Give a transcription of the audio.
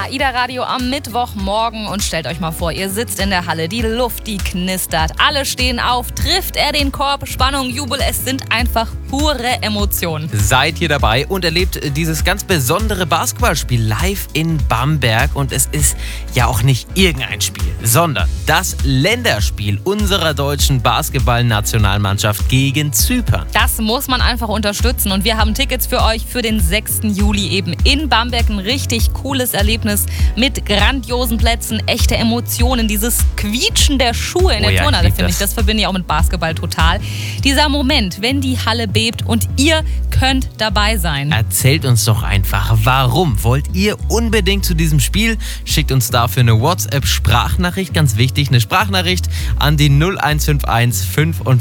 Ida Radio am Mittwochmorgen und stellt euch mal vor, ihr sitzt in der Halle, die Luft, die knistert, alle stehen auf, trifft er den Korb, Spannung, Jubel, es sind einfach pure Emotionen. Seid ihr dabei und erlebt dieses ganz besondere Basketballspiel live in Bamberg und es ist ja auch nicht irgendein Spiel, sondern das Länderspiel unserer deutschen Basketball-Nationalmannschaft gegen Zypern. Das muss man einfach unterstützen und wir haben Tickets für euch für den 6. Juli eben in Bamberg. Ein richtig cooles Erlebnis mit grandiosen Plätzen, echte Emotionen, dieses Quietschen der Schuhe in der Turnhalle, finde ich, das verbinde ich auch mit Basketball total. Dieser Moment, wenn die Halle bebt und ihr könnt dabei sein. Erzählt uns doch einfach, warum wollt ihr unbedingt zu diesem Spiel? Schickt uns dafür eine WhatsApp-Sprachnachricht, ganz wichtig, eine Sprachnachricht an die 0151 5